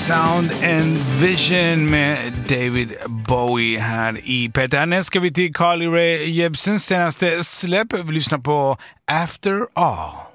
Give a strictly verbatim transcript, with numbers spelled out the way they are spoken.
Sound and Vision med David Bowie här i Peter. Härnäst ska vi till Carly Rae Jepsens senaste släpp. Vi lyssnar på After All.